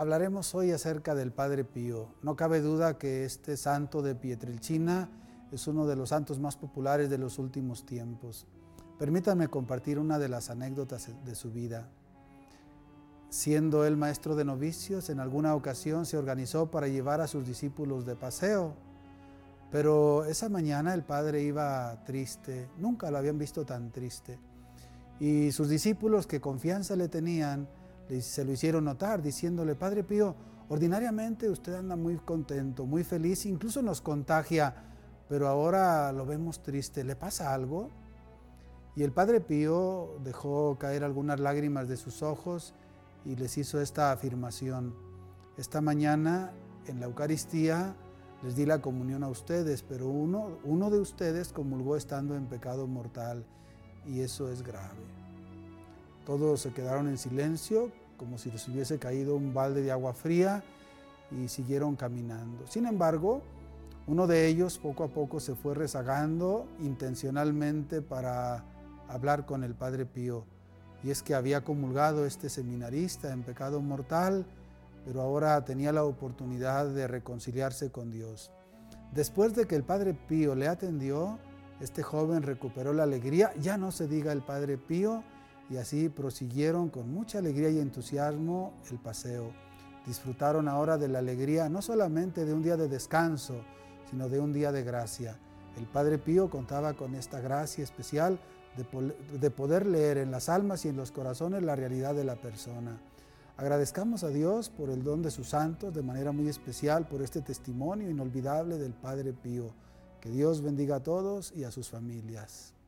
Hablaremos hoy acerca del Padre Pío. No cabe duda que este santo de Pietrelcina es uno de los santos más populares de los últimos tiempos. Permítanme compartir una de las anécdotas de su vida. Siendo él maestro de novicios, en alguna ocasión se organizó para llevar a sus discípulos de paseo. Pero esa mañana el padre iba triste, nunca lo habían visto tan triste. Y sus discípulos, que confianza le tenían, se lo hicieron notar, diciéndole: Padre Pío, ordinariamente usted anda muy contento, muy feliz, incluso nos contagia, pero ahora lo vemos triste, ¿le pasa algo? Y el Padre Pío dejó caer algunas lágrimas de sus ojos y les hizo esta afirmación: esta mañana en la Eucaristía les di la comunión a ustedes, pero uno de ustedes comulgó estando en pecado mortal, y eso es grave. Todos se quedaron en silencio, como si les hubiese caído un balde de agua fría, y siguieron caminando. Sin embargo, uno de ellos poco a poco se fue rezagando intencionalmente para hablar con el Padre Pío. Y es que había comulgado este seminarista en pecado mortal, pero ahora tenía la oportunidad de reconciliarse con Dios. Después de que el Padre Pío le atendió, este joven recuperó la alegría, ya no se diga el Padre Pío, y así prosiguieron con mucha alegría y entusiasmo el paseo. Disfrutaron ahora de la alegría no solamente de un día de descanso, sino de un día de gracia. El Padre Pío contaba con esta gracia especial de poder leer en las almas y en los corazones la realidad de la persona. Agradezcamos a Dios por el don de sus santos, de manera muy especial por este testimonio inolvidable del Padre Pío. Que Dios bendiga a todos y a sus familias.